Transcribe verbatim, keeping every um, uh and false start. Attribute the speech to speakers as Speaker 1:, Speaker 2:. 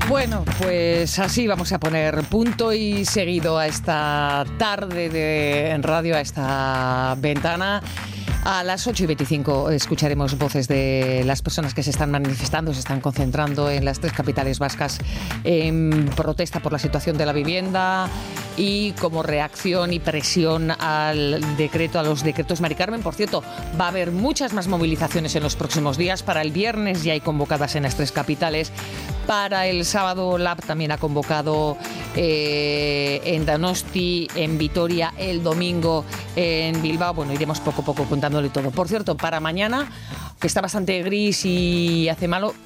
Speaker 1: Bueno, pues así vamos a poner punto y seguido a esta tarde de en radio, a esta ventana. A las ocho y veinticinco escucharemos voces de las personas que se están manifestando, se están concentrando en las tres capitales vascas en protesta por la situación de la vivienda y como reacción y presión al decreto, a los decretos Mari Carmen. Por cierto, va a haber muchas más movilizaciones en los próximos días. Para el viernes ya hay convocadas en las tres capitales. Para el sábado, Lab también ha convocado eh, en Donosti, en Vitoria, el domingo en Bilbao. Bueno, iremos poco a poco contándole todo. Por cierto, para mañana, que está bastante gris y hace malo,